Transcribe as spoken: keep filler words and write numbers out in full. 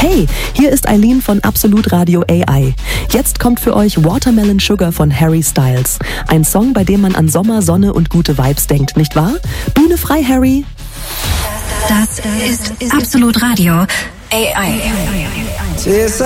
Hey, hier ist Eileen von Absolut Radio A I. Jetzt kommt für euch Watermelon Sugar von Harry Styles. Ein Song, bei dem man an Sommer, Sonne und gute Vibes denkt, nicht wahr? Bühne frei, Harry! Das ist Absolut Radio A I.